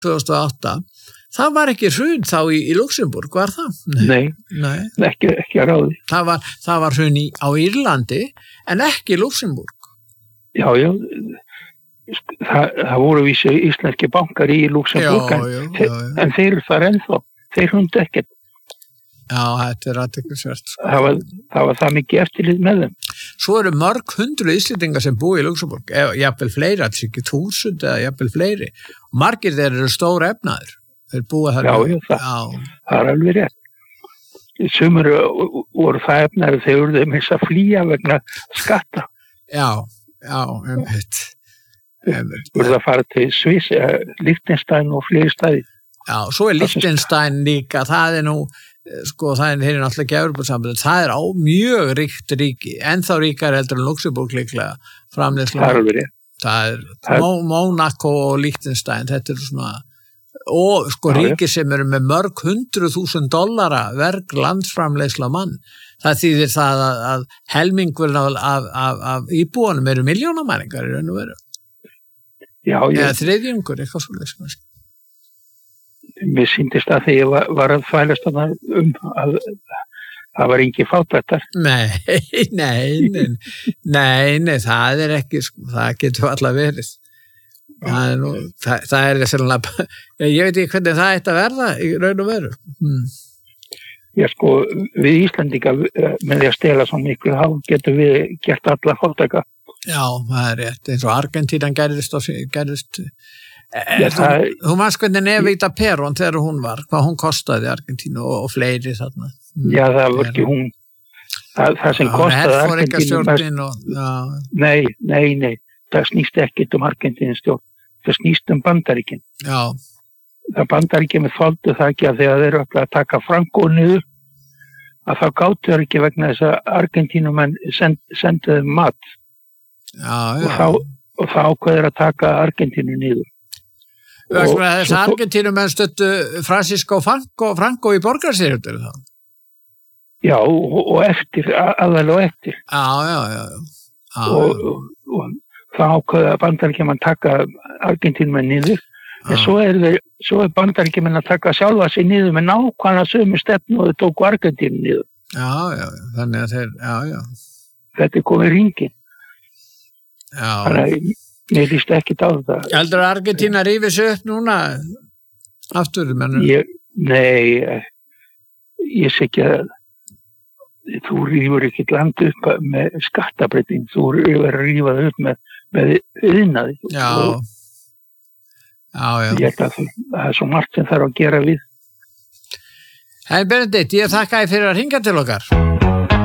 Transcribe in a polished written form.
2008, það var ekki hrun þá í Luxemburg, var það? Nei. Ekki að ráði. Það var hrun á Írlandi, en ekki Luxemburg. Já, það voru vísi íslenski bankar í Luxemburg, en þeir eru þar ennþá, þeir hundu ekkert. Já, þetta athyglisvert. Það var það mikið eftirlit með þeim. Svo eru mörg hundruð Íslendingar sem búa í Luxemburg, jafnvel fleiri, þetta ekki 1000 eða jafnvel fleiri. Margir þeir eru stór efnaður. Þeir búa þar. Það er alveg rétt. Sumir voru það efnaður þeir voru þeim að flýja vegna skatta. Já, einmitt. Voru það fara til Sviss, Liechtenstein og fleiri staði. Já, svo Liechtenstein líka, það nú það er náttúrulega ekki Evrópusambandið, það er mjög ríkt ríki, ennþá ríkar heldur en Luxemburg líklega framleiðsla. Það er alveg rétt. Það er Monaco og Liechtenstein, þetta svona, og ríki sem eru með mörg $100,000 verg landsframleiðsla mann. Það þýðir það að helmingur af íbúanum eru milljónamæringar í raun og veru. Já. Eða þriðjungur, eitthvað svoleiðis kannski. Mér sýndist að því ég var að þvælast að það var ekki fátættar. Nei, það er ekki, það getur alltaf verið. Það er sérlega, ég veit ekki hvernig það ætti að verða í raun og veru. Já, við Íslandingar með því að stela svo miklu, þá getum við gert alla fátæka. Já, það er rétt, eins og Argentínan gerðist. Þú manst hvernig Evita Perón þegar hún var, hvað hún kostaði Argentínu og fleiri þarna. Já, það var ekki hún. Það sem kostaði Argentínu. Nei, það snýst ekkert Argentínu stjórn. Það snýst Bandaríkin. Já. Það Bandaríkin með þoldu það ekki að þegar þeir eru að taka Franco niður, að þá gátu þeir ekki vegna þess að Argentínumenn senduðu mat. Já. Og þá ákveður að taka Argentínu niður. Þess að Argentínumenn stöttu Francisco Franco í borgarstyrjöldinni þá? Já, og eftir, aðalega og eftir. Já. Og þá ákveða Bandaríkjaman taka Argentínumenn niður, en svo er Bandaríkjaman að taka sjálfa sig niður með nákvæmlega sömu stefnu og þau tóku Argentínu niður. Já, þannig að þeir, já. Þetta er komið hringinn. Já. Þannig að mér líst ekki á þetta. Heldur Argentína rífið sig upp núna aftur? Nei, ég sé ekki að þú rífur ekki land upp með skattabreiting, þú verður að rífa það upp með yðnaði. Já. Ég held að það er svo margt sem þarf að gera við. Benedikt, ég þakka þér fyrir að hringja til okkar.